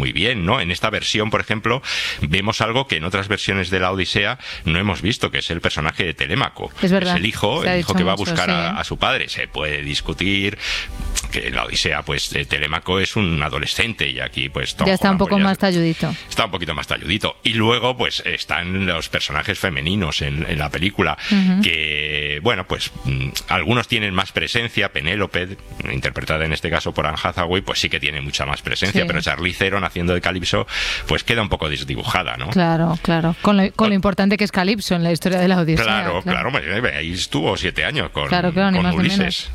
muy bien, ¿no? En esta versión, por ejemplo, vemos algo que en otras versiones de la Odisea no hemos visto, que es el personaje de Telémaco. Es verdad. Es el hijo que va a buscar sí. a su padre. Se puede discutir que en la Odisea, pues Telémaco es un adolescente y aquí pues Tom ya está Holland, un poco pues, más talludito. Está un poquito más talludito. Y luego pues están los personajes femeninos en la película, que bueno, pues algunos tienen más presencia. Penélope, interpretada en este caso por Anne Hathaway, pues sí que tiene mucha más presencia, sí. pero Charlize Theron haciendo de Calypso pues queda un poco desdibujada, ¿no? Claro. Con lo importante que es Calypso en la historia de la Odisea. Claro, ahí estuvo 7 años con ni más Ulises.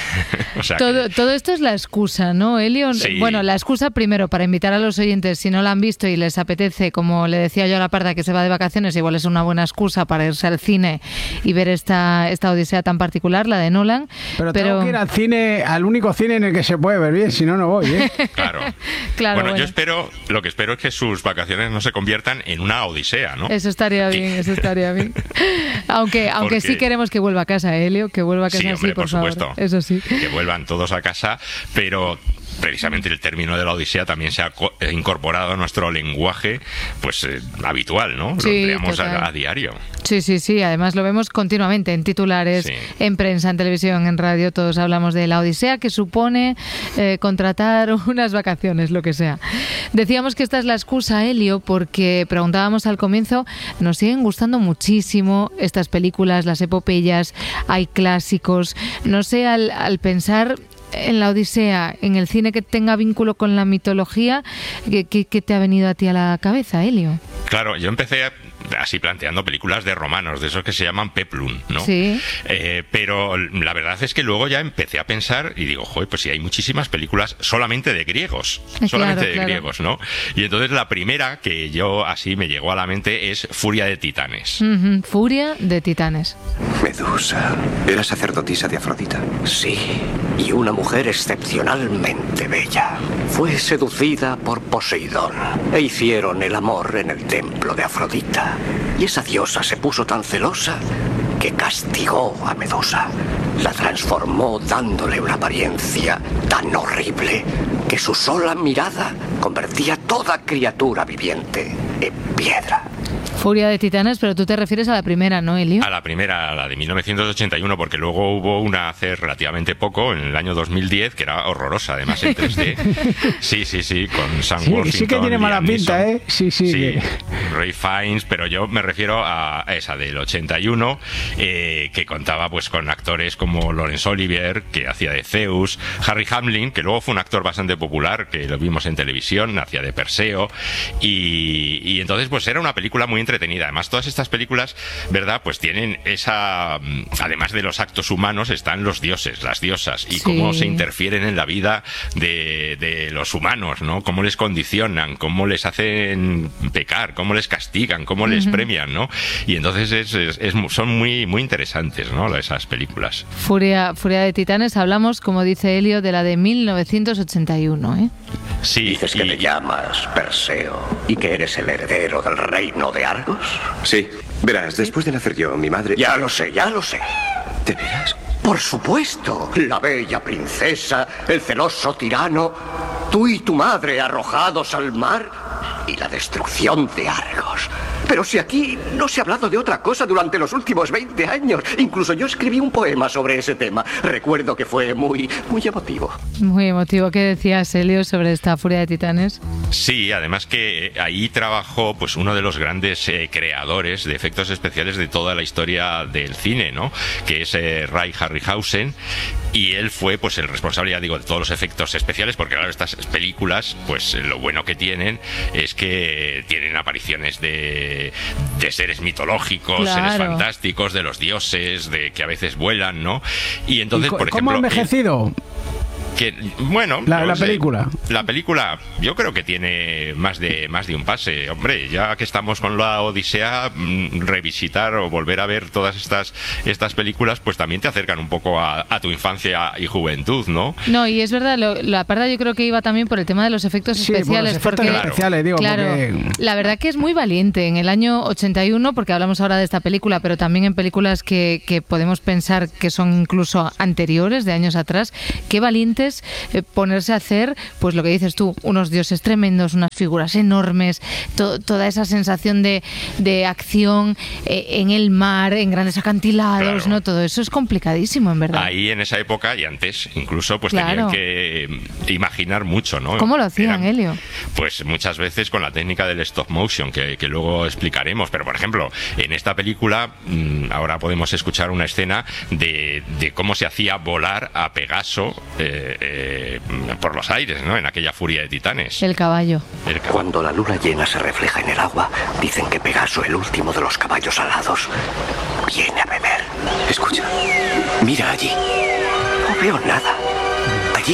O sea todo esto es la excusa, ¿no, Elio? Sí. Bueno, la excusa primero para invitar a los oyentes, si no la han visto y les apetece, como le decía yo a la Parda, que se va de vacaciones, igual es una buena excusa para irse al cine y ver esta Odisea tan particular, la de Nolan. Pero tengo que ir al cine, al único cine en el que se puede ver bien, si no, no voy, ¿eh? Claro. Bueno, yo lo que espero es que sus vacaciones no se conviertan en una odisea, ¿no? Eso estaría bien. Aunque sí queremos que vuelva a casa, Elio, que vuelva a casa, sí, hombre, sí, por supuesto. favor. Eso sí. Que vuelvan todos a casa, pero precisamente el término de la Odisea también se ha incorporado a nuestro lenguaje pues habitual, ¿no? Lo empleamos a diario. Sí, además lo vemos continuamente en titulares, en prensa, en televisión, en radio, todos hablamos de la Odisea, que supone contratar unas vacaciones, lo que sea. Decíamos que esta es la excusa, Elio, porque preguntábamos al comienzo, nos siguen gustando muchísimo estas películas, las epopeyas, hay clásicos, no sé, al pensar en la Odisea, en el cine que tenga vínculo con la mitología, ¿qué te ha venido a ti a la cabeza, Elio? Claro, yo empecé así planteando películas de romanos, de esos que se llaman peplum, ¿no? Sí. Pero la verdad es que luego ya empecé a pensar y digo, joder, pues sí, hay muchísimas películas solamente de griegos, griegos, ¿no? Y entonces la primera que yo así me llegó a la mente es Furia de Titanes. Furia de Titanes. Medusa, ¿era sacerdotisa de Afrodita? Sí, y una mujer excepcionalmente bella. Fue seducida por Poseidón e hicieron el amor en el templo de Afrodita. Y esa diosa se puso tan celosa que castigó a Medusa. La transformó dándole una apariencia tan horrible que su sola mirada convertía toda criatura viviente en piedra. Furia de Titanes, pero tú te refieres a la primera, ¿no, Elio? A la primera, a la de 1981, porque luego hubo una hace relativamente poco, en el año 2010, que era horrorosa, además en 3D. Sí, con Sam Worthington. Sí que tiene mala pinta, ¿eh? Sí. Ray Fiennes, pero yo me refiero a esa del 81, que contaba pues con actores como Laurence Olivier, que hacía de Zeus, Harry Hamlin, que luego fue un actor bastante popular, que lo vimos en televisión, hacía de Perseo, y entonces pues era una película muy entretenida. Además, todas estas películas, ¿verdad? Pues tienen esa... Además de los actos humanos, están los dioses, las diosas, y cómo se interfieren en la vida de los humanos, ¿no? Cómo les condicionan, cómo les hacen pecar, cómo les castigan, cómo les premian, ¿no? Y entonces son muy, muy interesantes, ¿no? Esas películas. Furia de Titanes, hablamos, como dice Elio, de la de 1981, ¿eh? Sí. ¿Dices que te llamas Perseo y que eres el heredero del reino de Argos? Sí. Verás, después de nacer yo, mi madre... Ya lo sé. ¿De veras? Por supuesto. La bella princesa, el celoso tirano, tú y tu madre arrojados al mar y la destrucción de Argos. Pero si aquí no se ha hablado de otra cosa durante los últimos 20 años. Incluso yo escribí un poema sobre ese tema. Recuerdo que fue muy emotivo. Muy emotivo. ¿Qué decías, Elio, sobre esta Furia de Titanes? Sí, además que ahí trabajó pues uno de los grandes creadores de efectos especiales de toda la historia del cine, ¿no? Que es Ray Harryhausen, y él fue pues el responsable, ya digo, de todos los efectos especiales, porque claro, estas películas, pues lo bueno que tienen es que tienen apariciones de seres mitológicos, seres fantásticos, de los dioses, de que a veces vuelan, ¿no? Y entonces, por ejemplo... ¿Cómo ha envejecido? Bueno, la película. La película, yo creo que tiene más de un pase. Hombre, ya que estamos con la Odisea, revisitar o volver a ver todas estas películas, pues también te acercan un poco a tu infancia y juventud, ¿no? No, y es verdad, la Parda yo creo que iba también por el tema de los efectos especiales. Por los efectos especiales, digo, porque... La verdad que es muy valiente. En el año 81, porque hablamos ahora de esta película, pero también en películas que podemos pensar que son incluso anteriores, de años atrás, qué valiente gigantes, ponerse a hacer, pues lo que dices tú, unos dioses tremendos, unas figuras enormes, toda esa sensación de acción en el mar, en grandes acantilados, ¿no? Todo eso es complicadísimo, en verdad. Ahí en esa época y antes incluso pues claro. tenían que imaginar mucho, ¿no? ¿Cómo lo hacían, Elio? Pues muchas veces con la técnica del stop motion, que luego explicaremos, pero por ejemplo, en esta película ahora podemos escuchar una escena de cómo se hacía volar a Pegaso por los aires, ¿no? En aquella furia de titanes. El caballo. Cuando la luna llena se refleja en el agua, dicen que Pegaso, el último de los caballos alados, viene a beber. Escucha, mira allí. No veo nada. Allí.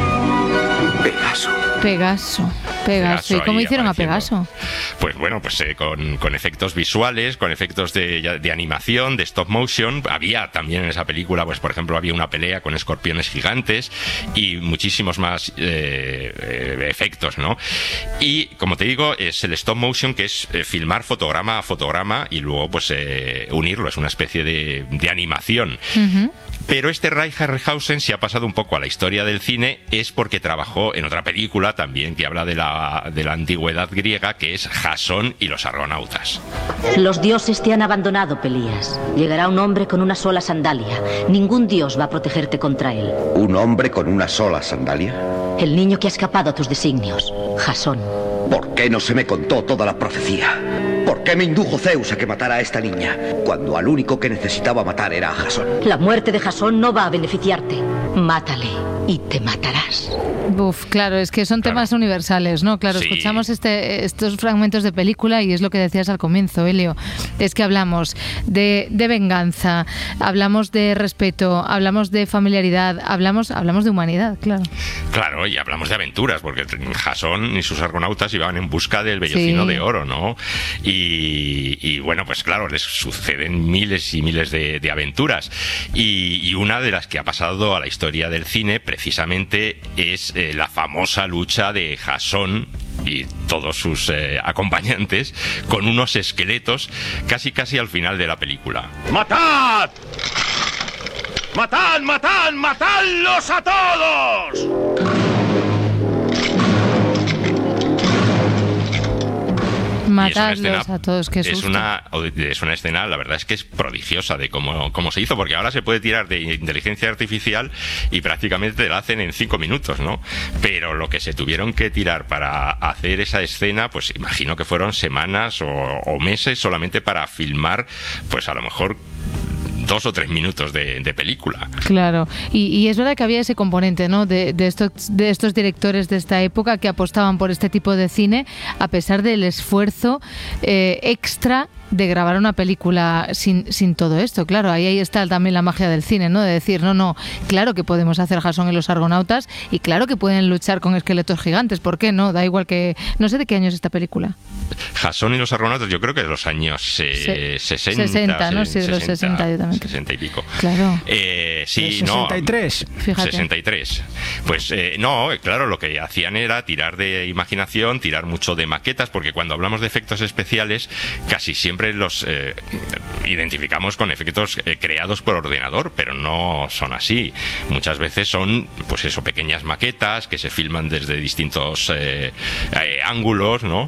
Pegaso. ¿Y cómo hicieron a Pegaso? Pues bueno, pues con efectos visuales, con efectos de animación, de stop motion. Había también en esa película, pues por ejemplo, había una pelea con escorpiones gigantes y muchísimos más efectos, ¿no? Y como te digo, es el stop motion, que es filmar fotograma a fotograma y luego pues unirlo. Es una especie de animación. Uh-huh. Pero este Ray Harryhausen se ha pasado un poco a la historia del cine, es porque trabajó en otra película también que habla de la antigüedad griega, que es Jasón y los argonautas. Los dioses te han abandonado, Pelías. Llegará un hombre con una sola sandalia. Ningún dios va a protegerte contra él. ¿Un hombre con una sola sandalia? El niño que ha escapado a tus designios, Jasón. ¿Por qué no se me contó toda la profecía? ¿Por qué me indujo Zeus a que matara a esta niña, cuando al único que necesitaba matar era a Jasón? La muerte de Jasón no va a beneficiarte. Mátale y te matarás. Uf, claro, es que son temas universales, ¿no? Claro, sí. Escuchamos estos fragmentos de película y es lo que decías al comienzo, Elio. Es que hablamos de venganza, hablamos de respeto, hablamos de familiaridad, hablamos de humanidad, claro. Claro, y hablamos de aventuras, porque Jasón y sus argonautas iban en busca del vellocino de oro, ¿no? Y bueno, pues claro, les suceden miles y miles de aventuras. Y una de las que ha pasado a la historia del cine, precisamente, es la famosa lucha de Jasón y todos sus acompañantes con unos esqueletos casi al final de la película. ¡Matad! ¡Matad, matad, matadlos a todos! Matarlos a todos, qué susto. Es una escena, la verdad es que es prodigiosa de cómo se hizo, porque ahora se puede tirar de inteligencia artificial y prácticamente la hacen en 5 minutos, ¿no? Pero lo que se tuvieron que tirar para hacer esa escena, pues imagino que fueron semanas o meses solamente para filmar, pues a lo mejor 2 o 3 minutos de película. Claro, y es verdad que había ese componente, ¿no? de estos directores de esta época que apostaban por este tipo de cine a pesar del esfuerzo extra de grabar una película sin todo esto. Claro, ahí está también la magia del cine, ¿no? De decir, no, claro que podemos hacer Jasón y los argonautas y claro que pueden luchar con esqueletos gigantes. ¿Por qué no? Da igual que... No sé de qué año es esta película. Jasón y los argonautas, yo creo que de los años 60. 60, ¿no? Sí, de los 60 yo también. 60 y pico. Claro. Sí, 63. Fíjate. 63. Pues no, claro, lo que hacían era tirar de imaginación, tirar mucho de maquetas, porque cuando hablamos de efectos especiales, casi siempre los identificamos con efectos creados por ordenador, pero no son así. Muchas veces son, pues eso, pequeñas maquetas que se filman desde distintos ángulos, ¿no?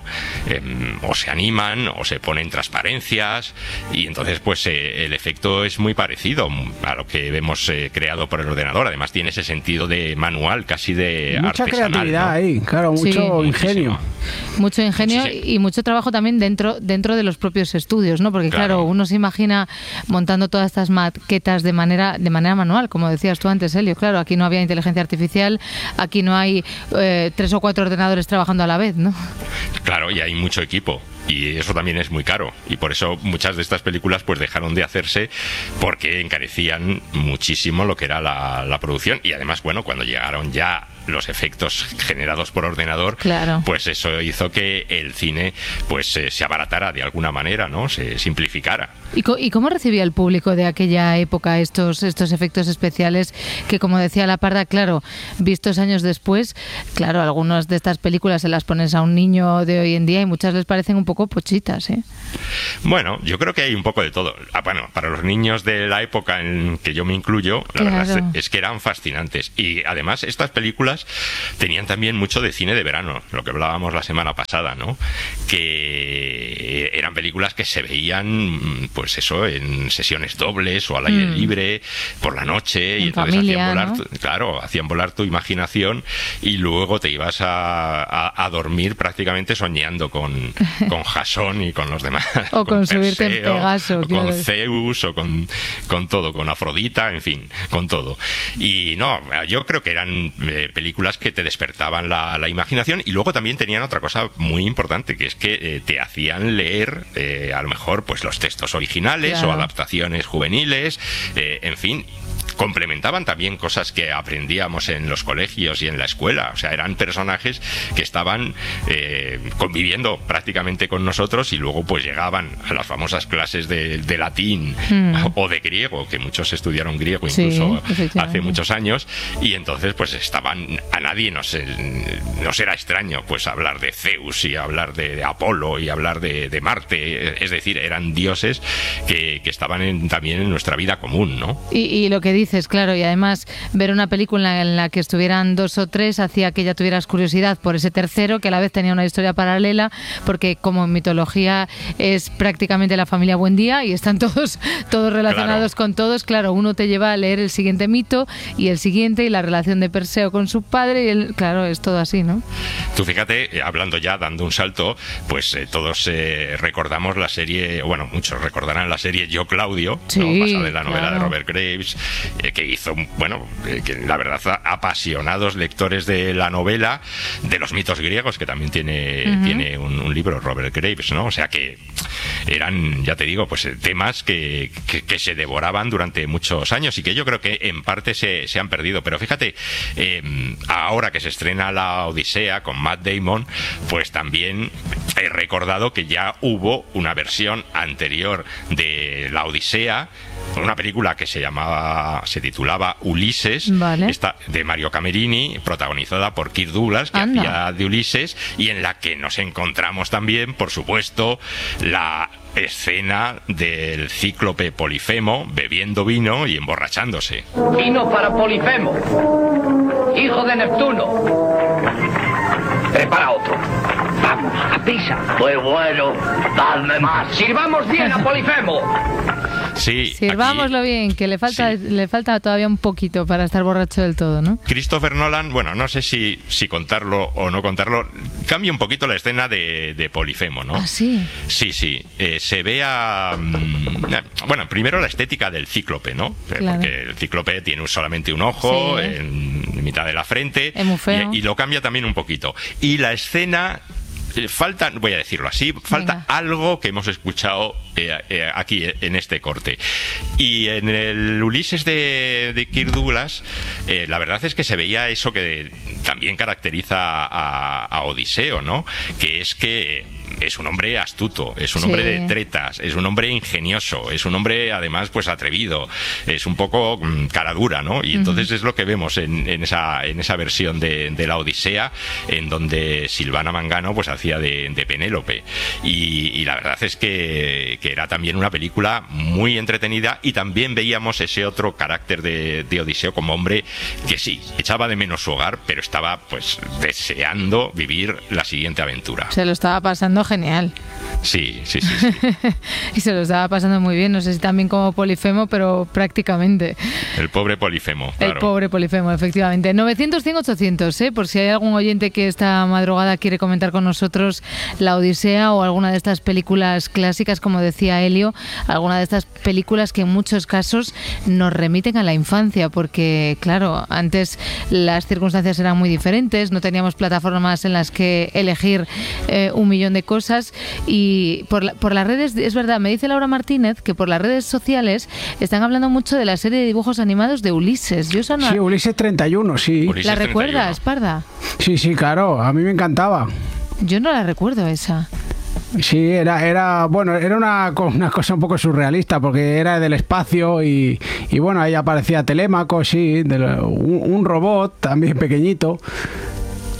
O se animan o se ponen transparencias y entonces pues el efecto es muy parecido a lo que vemos creado por el ordenador. Además tiene ese sentido de manual, casi de mucha artesanal, creatividad, ¿no? Ahí, claro, mucho ingenio. Mucho ingenio y mucho trabajo también dentro de los propios estudios, ¿no? Porque claro, uno se imagina montando todas estas maquetas de manera manual, como decías tú antes, Elio. Claro, aquí no había inteligencia artificial, aquí no hay 3 o 4 ordenadores trabajando a la vez, ¿no? Claro, y hay mucho equipo. Y eso también es muy caro. Y por eso muchas de estas películas pues dejaron de hacerse porque encarecían muchísimo lo que era la producción. Y además, bueno, cuando llegaron ya los efectos generados por ordenador, claro, pues eso hizo que el cine pues se abaratara de alguna manera, ¿no? Se simplificara. ¿Y cómo recibía el público de aquella época estos efectos especiales que, como decía La Parda, claro, vistos años después, claro, algunas de estas películas se las pones a un niño de hoy en día y muchas les parecen un poco poco pochitas, ¿eh? Bueno, yo creo que hay un poco de todo. Bueno, para los niños de la época en que yo me incluyo, la verdad es que eran fascinantes. Y además estas películas tenían también mucho de cine de verano, lo que hablábamos la semana pasada, ¿no? Que eran películas que se veían, pues eso, en sesiones dobles o al aire libre, por la noche, y entonces familia, hacían volar, ¿no? claro, hacían volar tu imaginación y luego te ibas a dormir prácticamente soñando con Jasón y con los demás. O con subirte en Pegaso. O con Zeus, o con todo, con Afrodita, en fin, con todo. Y no, yo creo que eran películas que te despertaban la imaginación, y luego también tenían otra cosa muy importante, que es que te hacían leer a lo mejor pues los textos originales, claro, o adaptaciones juveniles, en fin. Complementaban también cosas que aprendíamos en los colegios y en la escuela. O sea, eran personajes que estaban conviviendo prácticamente con nosotros, y luego pues llegaban a las famosas clases de latín o de griego, que muchos estudiaron griego incluso hace muchos años, y entonces pues estaban, a nadie nos era extraño pues hablar de Zeus y hablar de Apolo y hablar de Marte. Es decir, eran dioses que estaban también en nuestra vida común, ¿no? Y lo que dices, claro, y además ver una película en la que estuvieran 2 o 3 hacía que ya tuvieras curiosidad por ese tercero, que a la vez tenía una historia paralela, porque como en mitología es prácticamente la familia Buendía y están todos relacionados, claro, con todos, claro, uno te lleva a leer el siguiente mito y el siguiente, y la relación de Perseo con su padre, y claro, es todo así, ¿no? Tú fíjate, hablando ya, dando un salto, pues todos recordamos la serie, bueno, muchos recordarán la serie Yo, Claudio, sí, ¿no? Basada en la novela, claro, de Robert Graves, que hizo, bueno, que la verdad, apasionados lectores de la novela, de los mitos griegos, que también tiene un libro, Robert Graves, ¿no? O sea que eran, ya te digo, pues temas que se devoraban durante muchos años, y que yo creo que en parte se han perdido. Pero fíjate, ahora que se estrena La Odisea con Matt Damon, pues también he recordado que ya hubo una versión anterior de La Odisea, una película que se titulaba Ulises, vale, de Mario Camerini, protagonizada por Kirk Douglas, que hacía de Ulises, y en la que nos encontramos también, por supuesto, la escena del cíclope Polifemo bebiendo vino y emborrachándose. Vino para Polifemo, hijo de Neptuno. Prepara otro. Vamos, a prisa. Muy bueno, dadme más. Sirvamos bien a Polifemo. Sí, sirvámoslo bien, que le falta todavía un poquito para estar borracho del todo, ¿no? Christopher Nolan, bueno, no sé si contarlo o no contarlo, cambia un poquito la escena de Polifemo, ¿no? ¿Ah, sí? Sí. Se ve bueno, primero la estética del cíclope, ¿no? Claro. Porque el cíclope tiene solamente un ojo, sí, en mitad de la frente, es muy feo. Y lo cambia también un poquito. Y la escena... falta, voy a decirlo así, falta algo que hemos escuchado aquí en este corte. Y en el Ulises de Kirk Douglas, la verdad es que se veía eso que también caracteriza a Odiseo, ¿no? Que es que es un hombre astuto, es un hombre de tretas, es un hombre ingenioso, es un hombre además pues atrevido, es un poco cara dura, ¿no? Y entonces es lo que vemos en esa versión de la Odisea, en donde Silvana Mangano pues hacía de Penélope, y la verdad es que era también una película muy entretenida, y también veíamos ese otro carácter de Odiseo como hombre que sí, echaba de menos su hogar, pero estaba pues deseando vivir la siguiente aventura. Se lo estaba pasando genial. Sí. Y se lo estaba pasando muy bien, no sé si también como Polifemo, pero prácticamente. El pobre Polifemo, claro. El pobre Polifemo, efectivamente. 900-100-800, por si hay algún oyente que esta madrugada quiere comentar con nosotros La Odisea o alguna de estas películas clásicas, como decía Helio, alguna de estas películas que en muchos casos nos remiten a la infancia, porque claro, antes las circunstancias eran muy diferentes, no teníamos plataformas en las que elegir 1.000.000 de cosas, y por las redes, es verdad, me dice Laura Martínez que por las redes sociales están hablando mucho de la serie de dibujos animados de Ulises. Yo eso no... Sí, Ulises 31, sí. ¿La recuerdas, Parda? Sí, claro, a mí me encantaba. Yo no la recuerdo esa. Sí, era una cosa un poco surrealista, porque era del espacio y bueno, ahí aparecía Telémaco, sí, un robot también pequeñito.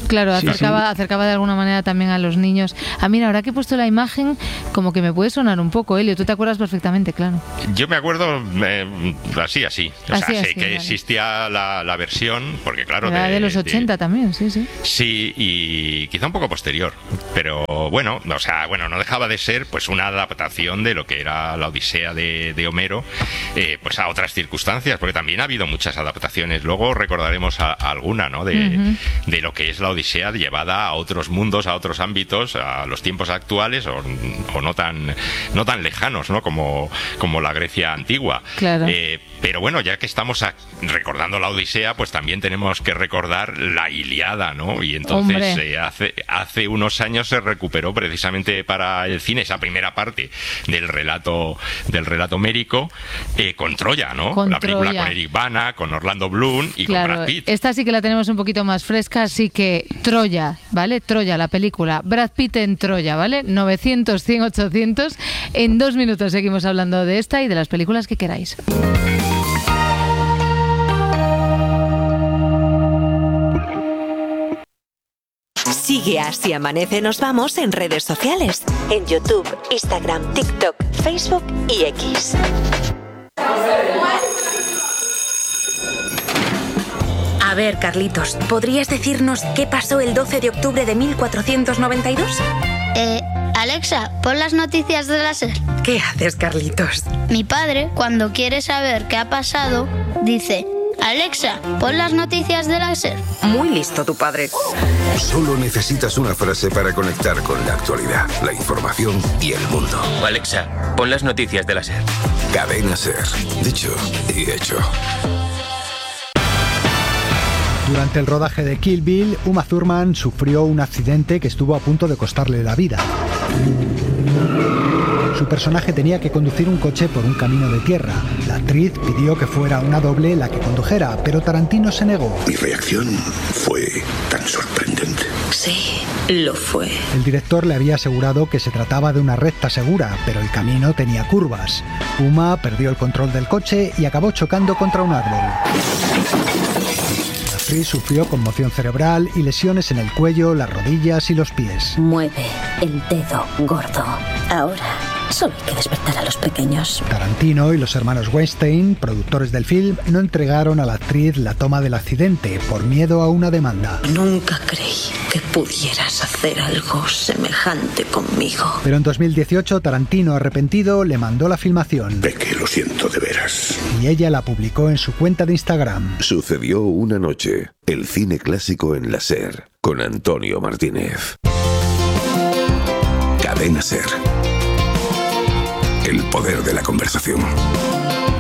Claro, acercaba de alguna manera también a los niños. Mira, ahora que he puesto la imagen, como que me puede sonar un poco, Elio. Tú te acuerdas perfectamente, claro. Yo me acuerdo así. O sea, sé que vale. Existía la versión, porque claro... Era de los 80 también, sí. Sí, y quizá un poco posterior. Pero bueno, no dejaba de ser pues una adaptación de lo que era la Odisea de Homero, pues a otras circunstancias, porque también ha habido muchas adaptaciones. Luego recordaremos alguna, ¿no? De lo que es la Odisea llevada a otros mundos, a otros ámbitos, a los tiempos actuales o no tan lejanos, ¿no? Como la Grecia antigua. Claro. Pero bueno, ya que estamos recordando la Odisea, pues también tenemos que recordar la Ilíada, ¿no? Y entonces hace unos años se recuperó precisamente para el cine esa primera parte del relato homérico con Troya, ¿no? La película con Eric Bana, con Orlando Bloom y con Brad Pitt. Esta sí que la tenemos un poquito más fresca, así que Troya, ¿vale? Troya, la película. Brad Pitt en Troya, ¿vale? 900, 100, 800. En 2 minutos seguimos hablando de esta y de las películas que queráis. Sigue a Si Amanece Nos Vamos en redes sociales. En YouTube, Instagram, TikTok, Facebook y X. A ver, Carlitos, ¿podrías decirnos qué pasó el 12 de octubre de 1492? Alexa, pon las noticias de la SER. ¿Qué haces, Carlitos? Mi padre, cuando quiere saber qué ha pasado, dice: Alexa, pon las noticias de la SER. Muy listo tu padre. Solo necesitas una frase para conectar con la actualidad, la información y el mundo. Alexa, pon las noticias de la SER. Cadena SER. Dicho y hecho. Durante el rodaje de Kill Bill, Uma Thurman sufrió un accidente que estuvo a punto de costarle la vida. Su personaje tenía que conducir un coche por un camino de tierra. La actriz pidió que fuera una doble la que condujera, pero Tarantino se negó. Mi reacción fue tan sorprendente. Sí, lo fue. El director le había asegurado que se trataba de una recta segura, pero el camino tenía curvas. Uma perdió el control del coche y acabó chocando contra un árbol. La actriz sufrió conmoción cerebral y lesiones en el cuello, las rodillas y los pies. Mueve el dedo gordo. Ahora solo hay que despertar a los pequeños. Tarantino y los hermanos Weinstein, productores del film, no entregaron a la actriz la toma del accidente por miedo a una demanda. Nunca creí que pudieras hacer algo semejante conmigo. Pero en 2018, Tarantino, arrepentido, le mandó la filmación. Peque, lo siento de veras. Y ella la publicó en su cuenta de Instagram. Sucedió una noche. El cine clásico en la SER, con Antonio Martínez. Cadena SER. El poder de la conversación.